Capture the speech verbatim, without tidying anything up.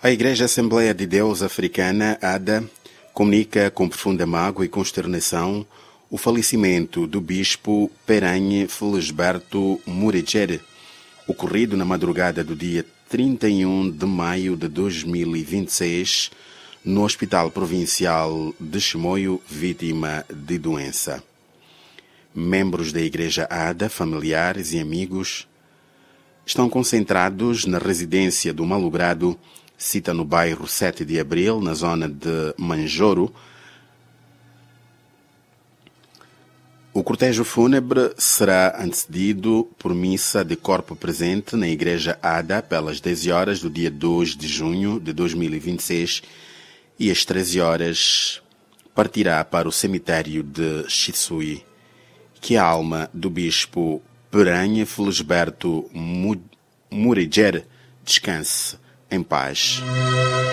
A Igreja Assembleia de Deus Africana, A D A, comunica com profunda mágoa e consternação o falecimento do bispo Peranhe Felisberto Mureger, ocorrido na madrugada do dia trinta e um de maio de dois mil e vinte e seis, no Hospital Provincial de Chimoio, vítima de doença. Membros da Igreja A D A, familiares e amigos, estão concentrados na residência do malogrado, cita no bairro sete de Abril, na zona de Manjoro. O cortejo fúnebre será antecedido por missa de corpo presente na Igreja A D A pelas dez horas do dia dois de junho de dois mil e vinte e seis e às treze horas partirá para o cemitério de Chisui. Que a alma do bispo Peranhe Felisberto Mureger descanse em paz.